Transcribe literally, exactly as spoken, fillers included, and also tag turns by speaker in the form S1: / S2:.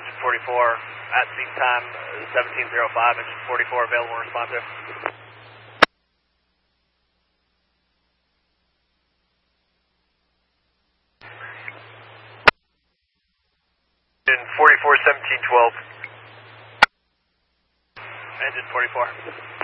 S1: engine forty-four at seat time seventeen oh five, engine forty-four available to respond to. Engine forty-four seventeen twelve. Engine forty-four.